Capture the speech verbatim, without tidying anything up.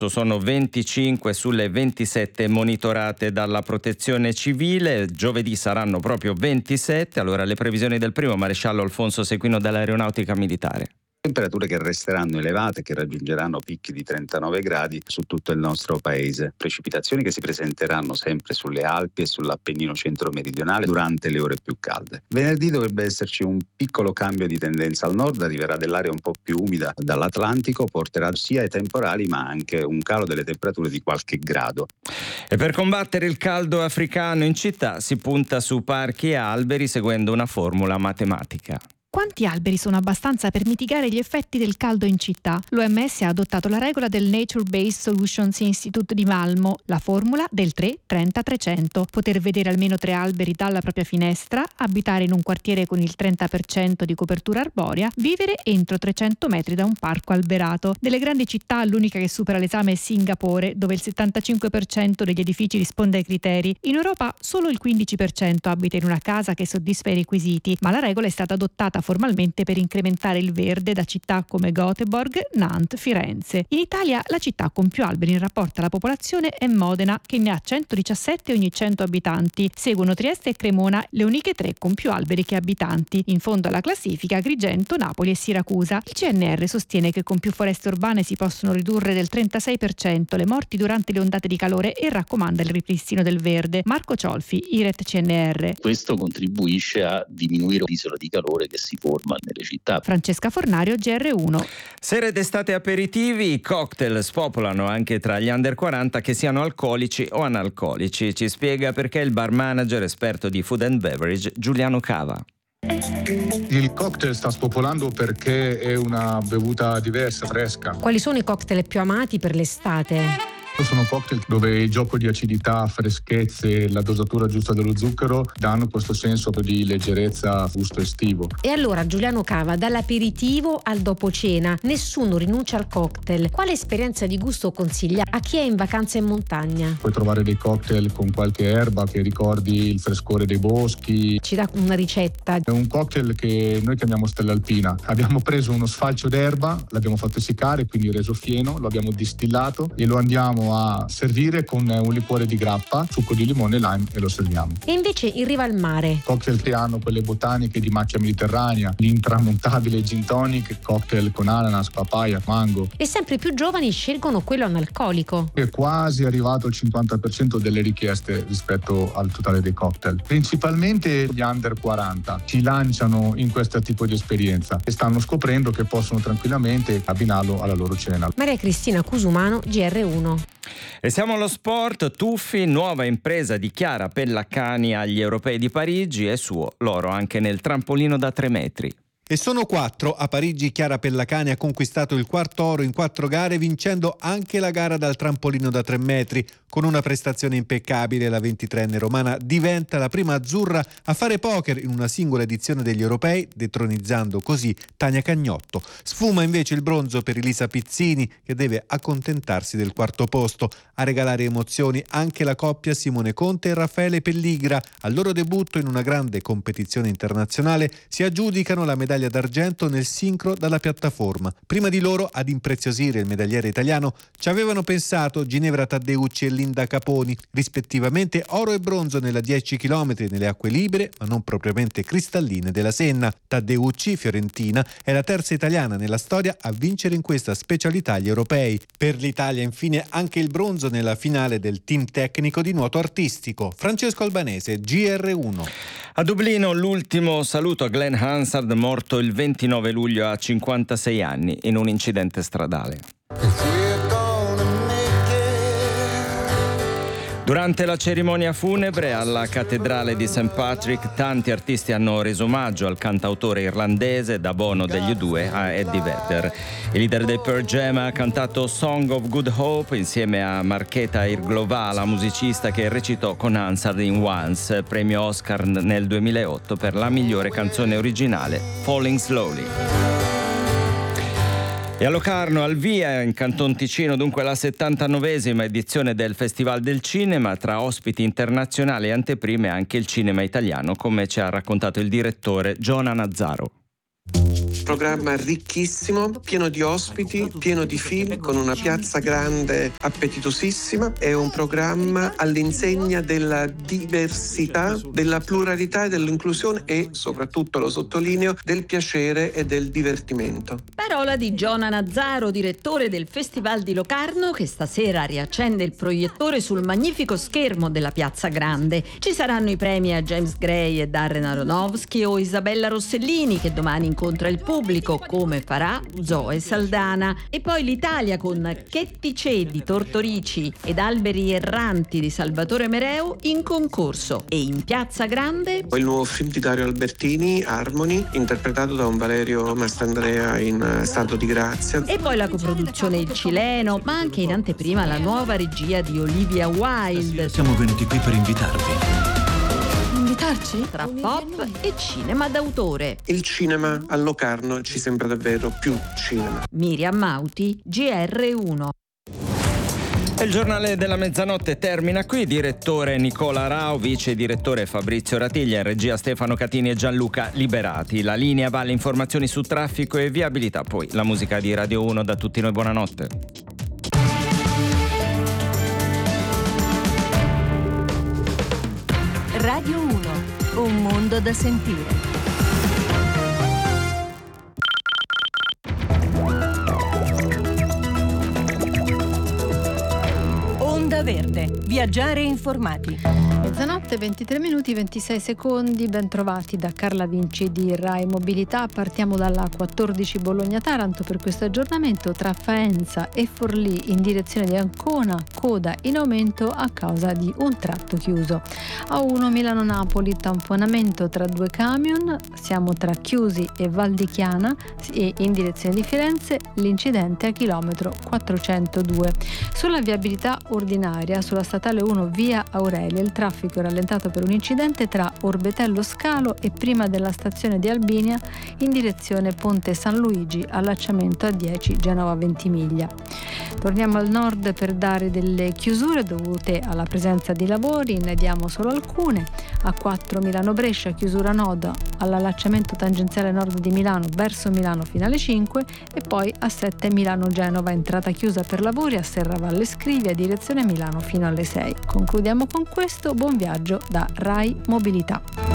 Sono venticinque sulle ventisette monitorate dalla Protezione Civile, giovedì saranno proprio ventisette, allora le previsioni del primo maresciallo Alfonso Sequino dell'Aeronautica Militare. Temperature che resteranno elevate, che raggiungeranno picchi di trentanove gradi su tutto il nostro paese. Precipitazioni che si presenteranno sempre sulle Alpi e sull'Appennino centro-meridionale durante le ore più calde. Venerdì dovrebbe esserci un piccolo cambio di tendenza al nord, arriverà dell'aria un po' più umida dall'Atlantico, porterà sia ai temporali ma anche un calo delle temperature di qualche grado. E per combattere il caldo africano in città si punta su parchi e alberi seguendo una formula matematica. Quanti alberi sono abbastanza per mitigare gli effetti del caldo in città? L'O M S ha adottato la regola del Nature Based Solutions Institute di Malmo, la formula del tre trenta trecento. Poter vedere almeno tre alberi dalla propria finestra, abitare in un quartiere con il trenta per cento di copertura arborea, vivere entro trecento metri da un parco alberato. Nelle grandi città l'unica che supera l'esame è Singapore, dove il settantacinque per cento degli edifici risponde ai criteri. In Europa solo il quindici per cento abita in una casa che soddisfa i requisiti, ma la regola è stata adottata formalmente per incrementare il verde da città come Göteborg, Nantes, Firenze. In Italia la città con più alberi in rapporto alla popolazione è Modena, che ne ha centodiciassette ogni cento abitanti. Seguono Trieste e Cremona, le uniche tre con più alberi che abitanti. In fondo alla classifica Agrigento, Napoli e Siracusa. Il C N R sostiene che con più foreste urbane si possono ridurre del trentasei per cento le morti durante le ondate di calore e raccomanda il ripristino del verde. Marco Ciolfi, I R E T C N R. Questo contribuisce a diminuire l'isola di calore che si forma nelle città. Francesca Fornario, G R uno. Sere d'estate aperitivi, i cocktail spopolano anche tra gli under quaranta, che siano alcolici o analcolici. Ci spiega perché il bar manager esperto di food and beverage Giuliano Cava. Il cocktail sta spopolando perché è una bevuta diversa, fresca. Quali sono i cocktail più amati per l'estate? Sono cocktail dove il gioco di acidità, freschezze e la dosatura giusta dello zucchero danno questo senso di leggerezza, gusto estivo. E allora Giuliano Cava, dall'aperitivo al dopo cena, nessuno rinuncia al cocktail. Quale esperienza di gusto consiglia a chi è in vacanza in montagna? Puoi trovare dei cocktail con qualche erba che ricordi il frescore dei boschi. Ci dà una ricetta? È un cocktail che noi chiamiamo stella alpina. Abbiamo preso uno sfalcio d'erba, l'abbiamo fatto essiccare, quindi reso fieno, lo abbiamo distillato e lo andiamo a servire con un liquore di grappa, succo di limone e lime e lo serviamo. E invece in riva al mare? Cocktail che hanno quelle botaniche di macchia mediterranea, l'intramontabile gin tonic, cocktail con ananas, papaya, mango. E sempre più giovani scelgono quello analcolico. È quasi arrivato al cinquanta per cento delle richieste rispetto al totale dei cocktail. Principalmente gli under quaranta si lanciano in questo tipo di esperienza e stanno scoprendo che possono tranquillamente abbinarlo alla loro cena. Maria Cristina Cusumano, G R uno. E siamo allo sport. Tuffi, nuova impresa di Chiara Pellacani agli Europei di Parigi, e suo l'oro anche nel trampolino da tre metri. E sono quattro. A Parigi Chiara Pellacani ha conquistato il quarto oro in quattro gare, vincendo anche la gara dal trampolino da tre metri. Con una prestazione impeccabile, la ventitreenne romana diventa la prima azzurra a fare poker in una singola edizione degli europei, detronizzando così Tania Cagnotto. Sfuma invece il bronzo per Elisa Pizzini, che deve accontentarsi del quarto posto. A regalare emozioni anche la coppia Simone Conte e Raffaele Pelligra. Al loro debutto in una grande competizione internazionale si aggiudicano la medaglia d'argento nel sincro dalla piattaforma. Prima di loro, ad impreziosire il medagliere italiano, ci avevano pensato Ginevra Taddeucci e Linda Caponi, rispettivamente oro e bronzo nella dieci chilometri nelle acque libere, ma non propriamente cristalline, della Senna. Taddeucci, fiorentina, è la terza italiana nella storia a vincere in questa specialità agli europei. Per l'Italia, infine, anche il bronzo nella finale del team tecnico di nuoto artistico. Francesco Albanese, G R uno. A Dublino l'ultimo saluto a Glenn Hansard, morto il ventinove luglio a cinquantasei anni in un incidente stradale. Durante la cerimonia funebre alla cattedrale di Saint Patrick, tanti artisti hanno reso omaggio al cantautore irlandese, da Bono degli U due a Eddie Vedder. Il leader dei Pearl Jam ha cantato Song of Good Hope insieme a Markéta Irglová, la musicista che recitò con Hansard in Once, premio Oscar nel duemilaotto per la migliore canzone originale, Falling Slowly. E a Locarno al via, in Canton Ticino, dunque la settantanovesima edizione del Festival del Cinema, tra ospiti internazionali e anteprime anche il cinema italiano, come ci ha raccontato il direttore Giona Nazzaro. programma ricchissimo, pieno di ospiti, pieno di film, con una piazza grande appetitosissima. È un programma all'insegna della diversità, della pluralità e dell'inclusione e soprattutto, lo sottolineo, del piacere e del divertimento. Parola di Giona Nazzaro, direttore del Festival di Locarno, che stasera riaccende il proiettore sul magnifico schermo della Piazza Grande. Ci saranno i premi a James Gray e Darren Aronofsky o Isabella Rossellini, che domani incontra il pubblico, come farà Zoe Saldana. E poi l'Italia con Che ti c'è di Tortorici ed Alberi erranti di Salvatore Mereu in concorso. E in Piazza Grande Il nuovo film di Dario Albertini, Harmony, interpretato da un Valerio Mastandrea in stato di grazia. E poi la coproduzione Il Cileno, ma anche in anteprima la nuova regia di Olivia Wilde. Siamo venuti qui per invitarvi. Invitarci? Tra pop e cinema d'autore. Il cinema a Locarno ci sembra davvero più cinema. Miriam Mauti, G R uno. Il giornale della mezzanotte termina qui. Direttore Nicola Rao, vice direttore Fabrizio Ratiglia, in regia Stefano Catini e Gianluca Liberati. La linea va alle informazioni su traffico e viabilità, poi la musica di Radio uno. Da tutti noi buonanotte. Radio uno, un mondo da sentire. Onda Verde, viaggiare informati. Mezzanotte, ventitré minuti, ventisei secondi, ben trovati da Carla Vinci di Rai Mobilità. Partiamo dalla quattordici Bologna-Taranto per questo aggiornamento. Tra Faenza e Forlì in direzione di Ancona, coda in aumento a causa di un tratto chiuso. A uno Milano-Napoli, tamponamento tra due camion, siamo tra Chiusi e Val di Chiana, e in direzione di Firenze l'incidente a chilometro quattrocentodue. Sulla viabilità ordinaria, sulla statale uno via Aurelia, il traffico è rallentato per un incidente tra Orbetello Scalo e prima della stazione di Albinia in direzione Ponte San Luigi, allacciamento a dieci Genova Ventimiglia. Torniamo al nord per dare delle chiusure dovute alla presenza di lavori, ne diamo solo alcune. A quattro Milano-Brescia, chiusura noda all'allacciamento tangenziale nord di Milano verso Milano fino alle cinque, e poi a sette Milano-Genova, entrata chiusa per lavori a Serravalle Scrivia, direzione Milano fino alle sei. Concludiamo con questo, buon viaggio da Rai Mobilità.